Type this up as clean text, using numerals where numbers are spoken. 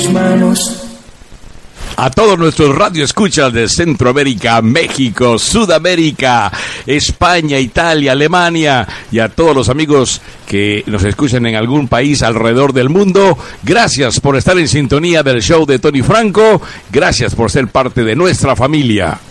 Manos. A todos nuestros radioescuchas de Centroamérica, México, Sudamérica, España, Italia, Alemania y a todos los amigos que nos escuchan en algún país alrededor del mundo, gracias por estar en sintonía del show de Tony Franco, gracias por ser parte de nuestra familia.